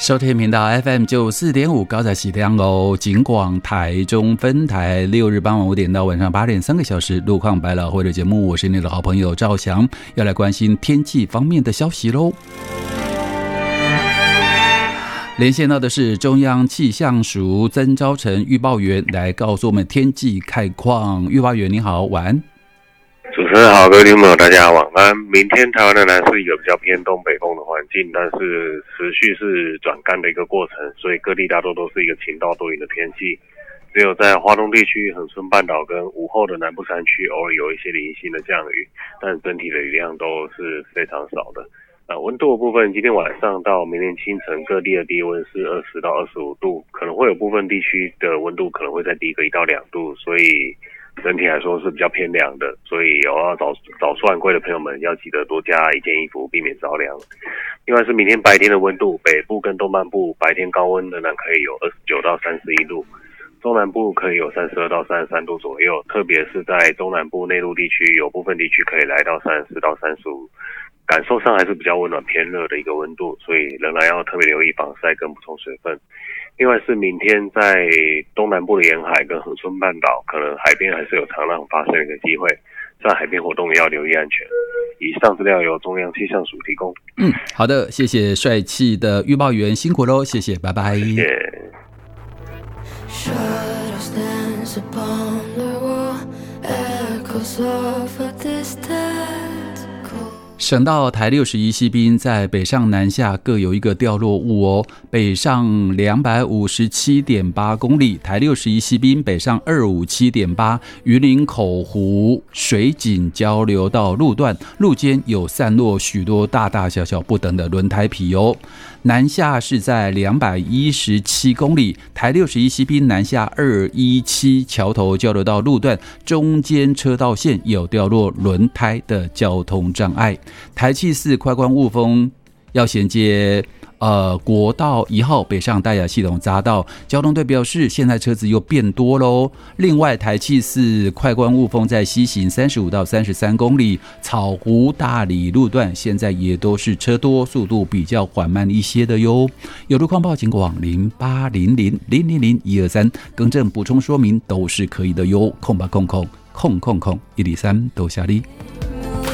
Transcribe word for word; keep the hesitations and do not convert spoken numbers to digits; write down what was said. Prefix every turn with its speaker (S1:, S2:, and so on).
S1: 收听频道 F M 九四点五高在喜亮哦，警广台中分台，六日傍晚五点到晚上八点，三个小时路况百老汇的节目，我是你的好朋友赵翔，要来关心天气方面的消息喽。连线到的是中央气象署曾昭成预报员，来告诉我们天气概况。预报员你好，晚安。
S2: 主持人好，各位听众朋友大家晚安。明天台湾仍然是一个比较偏东北风的环境，但是持续是转干的一个过程，所以各地大多都是一个晴到多云的天气。只有在华东地区、恒春半岛跟午后的南部山区偶尔有一些零星的降雨，但整体的雨量都是非常少的。呃，温度的部分，今天晚上到明天清晨各地的低温是二十到二十五度，可能会有部分地区的温度可能会再低个一到两度，所以整体来说是比较偏凉的，所以有要早早出晚归的朋友们要记得多加一件衣服，避免着凉。另外是明天白天的温度，北部跟东半部白天高温仍然可以有二十九到三十一度，中南部可以有三十二到三十三度左右，特别是在中南部内陆地区，有部分地区可以来到三十四到三十五，感受上还是比较温暖偏热的一个温度，所以仍然要特别留意防晒跟补充水分。另外是明天在东南部的沿海跟恒春半岛，可能海边还是有长浪发生的一个机会，在海边活动也要留意安全。以上资料由中央气象署提供。
S1: 嗯，好的，谢谢帅气的预报员，辛苦喽，谢谢，拜拜。
S2: 谢谢。
S1: 省道台六十一西滨在北上南下各有一个掉落物哦，北上两百五十七点八公里，台六十一西滨北上二五七点八，云林口湖水井交流道路段路间有散落许多大大小小不等的轮胎皮哦。南下是在两百一十七公里，台六十一西滨南下二一七桥头交流道路段中间车道线有掉落轮胎的交通障碍。台七四快关雾峰要衔接呃国道一号北上大雅系统匝道，交通队表示现在车子又变多喽。另外台七四快关雾峰在西行三十五到三十三公里，草湖大里路段现在也都是车多，速度比较缓慢一些的哟。有路况报警广零八零零零零零一二三，更正补充说明都是可以的哟。空吧空空空空空一零三都下力。